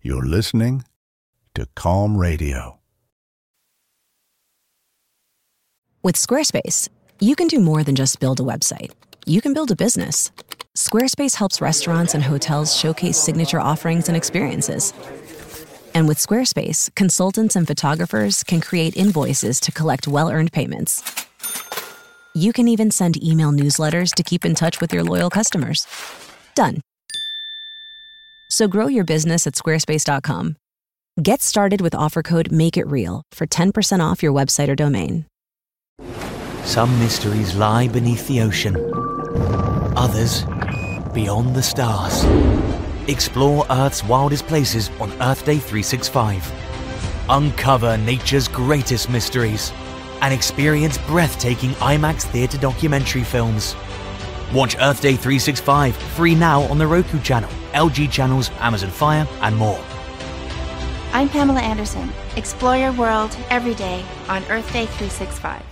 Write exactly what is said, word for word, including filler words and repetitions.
You're listening to Calm Radio. With Squarespace, you can do more than just build a website. You can build a business. Squarespace helps restaurants and hotels showcase signature offerings and experiences. And with Squarespace, consultants and photographers can create invoices to collect well-earned payments. You can even send email newsletters to keep in touch with your loyal customers. Done. So grow your business at squarespace dot com. Get started with offer code MAKEITREAL for ten percent off your website or domain. Some mysteries lie beneath the ocean. Others, beyond the stars. Explore Earth's wildest places on Earth Day three sixty-five. Uncover nature's greatest mysteries and experience breathtaking IMAX theater documentary films. Watch Earth Day three sixty-five free now on the Roku channel, L G channels, Amazon Fire, and more. I'm Pamela Anderson. Explore your world every day on Earth Day three sixty-five.